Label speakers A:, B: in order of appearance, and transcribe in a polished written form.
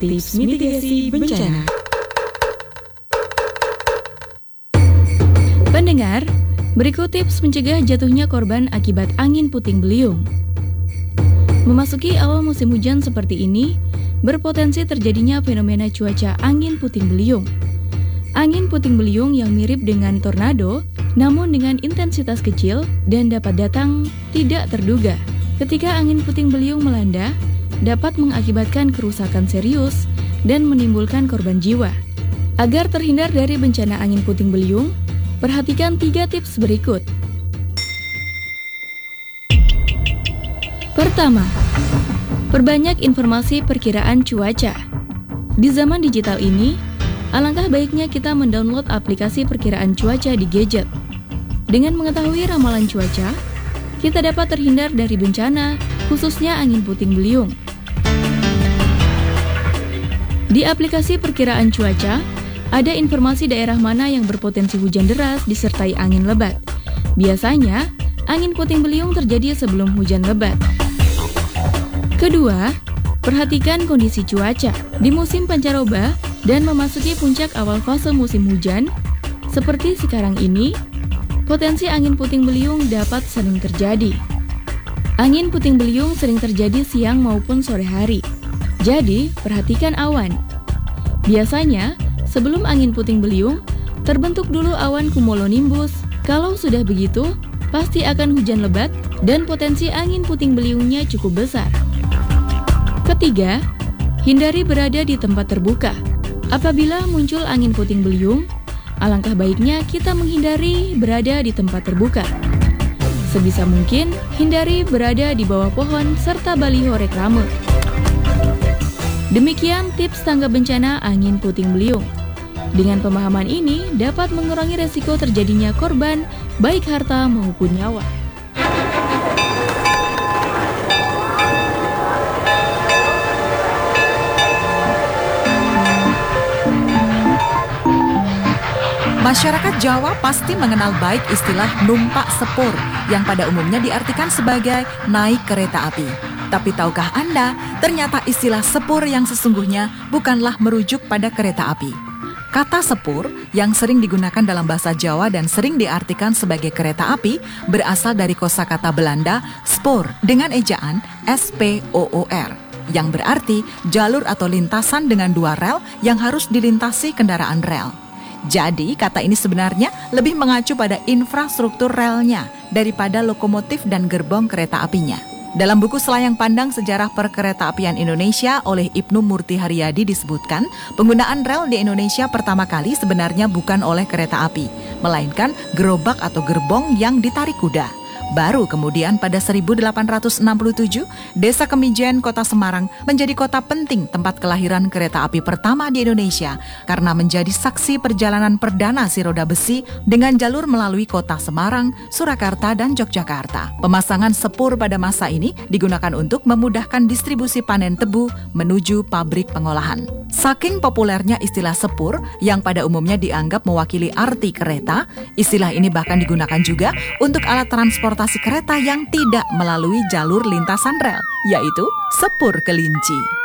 A: tips mitigasi bencana. Pendengar, berikut tips mencegah jatuhnya korban akibat angin puting beliung. Memasuki awal musim hujan seperti ini, berpotensi terjadinya fenomena cuaca angin puting beliung. Angin puting beliung yang mirip dengan tornado, namun dengan intensitas kecil dan dapat datang tidak terduga. Ketika angin puting beliung melanda, dapat mengakibatkan kerusakan serius dan menimbulkan korban jiwa. Agar terhindar dari bencana angin puting beliung, perhatikan 3 tips berikut. Pertama, perbanyak informasi perkiraan cuaca. Di zaman digital ini, alangkah baiknya kita mendownload aplikasi perkiraan cuaca di gadget. Dengan mengetahui ramalan cuaca, kita dapat terhindar dari bencana, khususnya angin puting beliung. Di aplikasi perkiraan cuaca, ada informasi daerah mana yang berpotensi hujan deras disertai angin lebat. Biasanya, angin puting beliung terjadi sebelum hujan lebat. Kedua, perhatikan kondisi cuaca. Di musim pancaroba dan memasuki puncak awal fase musim hujan, seperti sekarang ini, potensi angin puting beliung dapat sering terjadi. Angin puting beliung sering terjadi siang maupun sore hari. Jadi, perhatikan awan. Biasanya, sebelum angin puting beliung, terbentuk dulu awan cumulonimbus. Kalau sudah begitu, pasti akan hujan lebat dan potensi angin puting beliungnya cukup besar. Ketiga, hindari berada di tempat terbuka. Apabila muncul angin puting beliung, alangkah baiknya kita menghindari berada di tempat terbuka. Sebisa mungkin, hindari berada di bawah pohon serta baliho reklame. Demikian tips tanggap bencana angin puting beliung. Dengan pemahaman ini dapat mengurangi resiko terjadinya korban, baik harta maupun nyawa.
B: Masyarakat Jawa pasti mengenal baik istilah numpak sepur yang pada umumnya diartikan sebagai naik kereta api. Tapi tahukah Anda, ternyata istilah sepur yang sesungguhnya bukanlah merujuk pada kereta api. Kata sepur yang sering digunakan dalam bahasa Jawa dan sering diartikan sebagai kereta api berasal dari kosakata Belanda spoor dengan ejaan SPOOR yang berarti jalur atau lintasan dengan 2 rel yang harus dilintasi kendaraan rel. Jadi, kata ini sebenarnya lebih mengacu pada infrastruktur relnya daripada lokomotif dan gerbong kereta apinya. Dalam buku Selayang Pandang Sejarah Perkeretaapian Indonesia oleh Ibnu Murti Haryadi disebutkan, penggunaan rel di Indonesia pertama kali sebenarnya bukan oleh kereta api, melainkan gerobak atau gerbong yang ditarik kuda. Baru kemudian pada 1867, Desa Kemijen, Kota Semarang menjadi kota penting tempat kelahiran kereta api pertama di Indonesia karena menjadi saksi perjalanan perdana si roda besi dengan jalur melalui kota Semarang, Surakarta, dan Yogyakarta. Pemasangan sepur pada masa ini digunakan untuk memudahkan distribusi panen tebu menuju pabrik pengolahan. Saking populernya istilah sepur yang pada umumnya dianggap mewakili arti kereta, istilah ini bahkan digunakan juga untuk alat transportasi kereta yang tidak melalui jalur lintasan rel, yaitu sepur kelinci.